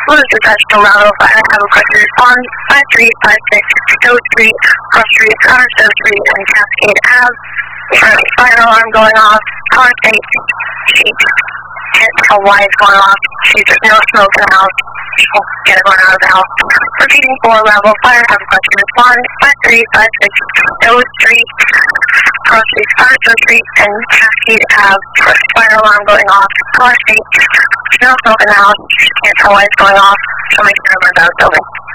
Louis Detached Dorado Fire, have requested respond 5356 Doe Street, Cross Street, Connersville Street, and Cascade Ave. Fire alarm going off. Car state. She can't tell why it's going off. There's no smoke in the house. She'll get everyone out of the house. Repeating 4-level fire, have requested respond 5356 Doe Street, Cross Street, Connersville Street, and Cascade Ave. Fire alarm going off. Car state. There's no smoke in the house. She can't tell why it's going off. She'll make sure everyone's out of the building.